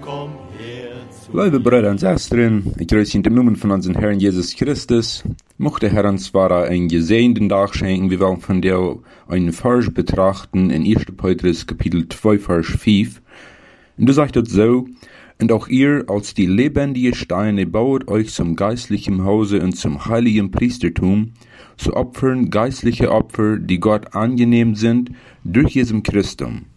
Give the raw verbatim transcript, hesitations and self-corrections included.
Liebe Brüder und Schwestern, ich grüße in dem Namen von unserem Herrn Jesus Christus. Mochte Herr uns zwar einen gesegneten Tag schenken, wir wollen von dir einen Vers betrachten in erster. Petrus Kapitel zwei, Vers fünf. Und du sagst dort so: Und auch ihr als die lebendige Steine bauet euch zum geistlichen Hause und zum heiligen Priestertum, zu opfern geistliche Opfer, die Gott angenehm sind, durch Jesum Christum.